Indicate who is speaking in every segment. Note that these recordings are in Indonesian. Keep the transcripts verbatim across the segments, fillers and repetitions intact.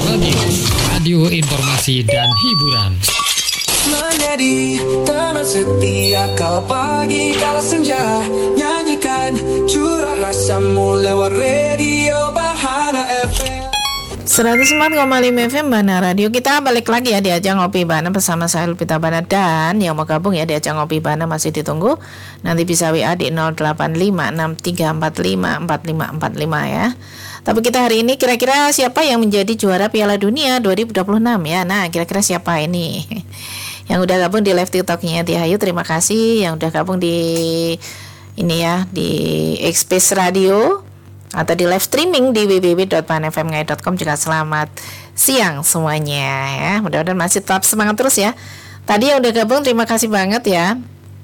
Speaker 1: Radio, radio informasi dan hiburan.
Speaker 2: Menjadi teman setia kala pagi kala senja, nyanyikan curah rasamu lewat radio Bahana F M
Speaker 3: seratus empat koma lima F M Bahana Radio. Kita balik lagi ya di Ajang Ngopi Bahana bersama saya Lupita Bahana, dan yang mau gabung ya di Ajang Ngopi Bahana masih ditunggu. Nanti bisa W A di nol delapan lima enam tiga empat lima empat lima empat lima ya. Tapi kita hari ini kira-kira siapa yang menjadi juara Piala Dunia dua ribu dua puluh enam ya. Nah, kira-kira siapa ini? Yang udah gabung di live TikToknya Tihayu, terima kasih. Yang udah gabung di ini ya, di Express Radio atau di live streaming di w w w dot bahana f m ngai dot com juga selamat siang semuanya ya. Mudah-mudahan masih tetap semangat terus ya. Tadi yang udah gabung terima kasih banget ya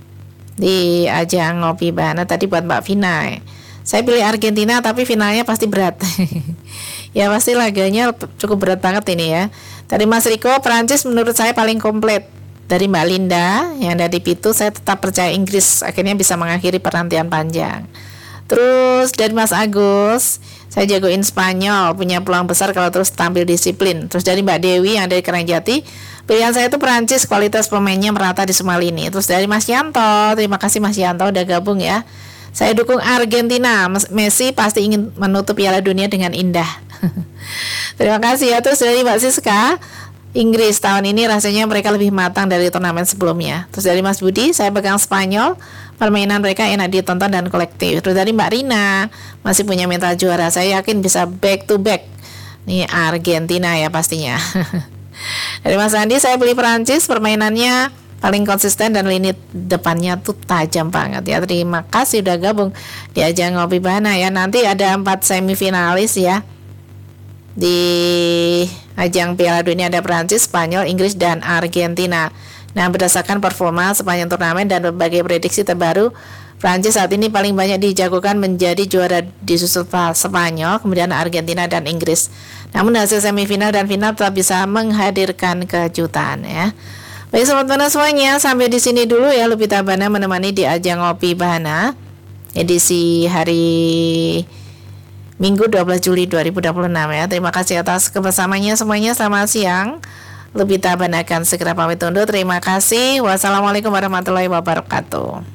Speaker 3: di Ajang Ngopi Bahana. Tadi buat Mbak Vina, saya pilih Argentina tapi finalnya pasti berat. Ya pasti laganya cukup berat banget ini ya. Tadi Mas Riko, Prancis menurut saya paling komplit. Dari Mbak Linda yang dari Pitu, saya tetap percaya Inggris akhirnya bisa mengakhiri penantian panjang. Terus dari Mas Agus, saya jagoin Spanyol, punya peluang besar kalau terus tampil disiplin. Terus dari Mbak Dewi yang dari Keranjati, pilihan saya itu Perancis, kualitas pemainnya merata di semua lini. Terus dari Mas Yanto, terima kasih Mas Yanto udah gabung ya. Saya dukung Argentina, Messi pasti ingin menutup Piala Dunia dengan indah. Terima kasih ya. Terus dari Mbak Siska, Inggris tahun ini rasanya mereka lebih matang dari turnamen sebelumnya. Terus dari Mas Budi, saya pegang Spanyol, permainan mereka enak ditonton dan kolektif. Terus dari Mbak Rina, masih punya mental juara, saya yakin bisa back to back. Nih Argentina ya pastinya. Dari Mas Andi, saya beli Perancis, permainannya paling konsisten dan lini depannya tuh tajam banget ya. Terima kasih udah gabung di Ajang Ngopi Bahana ya. Nanti ada empat semifinalis ya di Ajang Piala Dunia, ada Prancis, Spanyol, Inggris, dan Argentina. Nah, berdasarkan performa sepanjang turnamen dan berbagai prediksi terbaru, Prancis saat ini paling banyak dijagokan menjadi juara, disusul Spanyol, kemudian Argentina dan Inggris. Namun hasil semifinal dan final tetap bisa menghadirkan kejutan ya. Baik sobat Bahana semuanya, sampai di sini dulu ya Lupita Bahana menemani di Ajang Ngopi Bahana edisi hari Minggu dua belas Juli dua ribu dua puluh enam ya. Terima kasih atas kebersamanya semuanya. Selamat siang. Lupita Bahana akan segera pamit undur. Terima kasih. Wassalamualaikum warahmatullahi wabarakatuh.